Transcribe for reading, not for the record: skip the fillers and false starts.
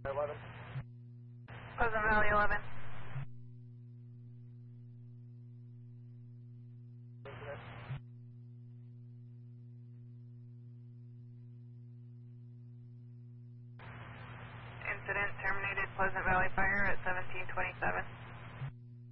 11. Pleasant Valley 11. Incident terminated Pleasant Valley Fire at 1727.